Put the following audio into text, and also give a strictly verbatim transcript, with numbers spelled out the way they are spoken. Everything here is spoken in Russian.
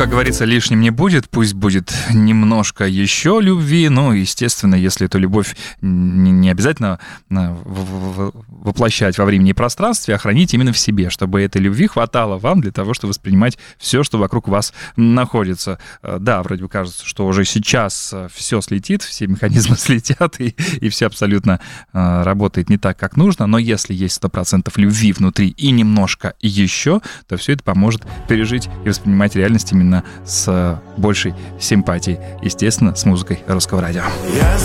как говорится, лишним не будет, пусть будет немножко еще любви, но, естественно, если эту любовь не обязательно воплощать во времени и пространстве, а хранить именно в себе, чтобы этой любви хватало вам для того, чтобы воспринимать все, что вокруг вас находится. Да, вроде бы кажется, что уже сейчас все слетит, все механизмы слетят, и, и все абсолютно работает не так, как нужно, но если есть сто процентов любви внутри и немножко еще, то все это поможет пережить и воспринимать реальность именно с большей симпатией. Естественно, с музыкой Русского радио. Я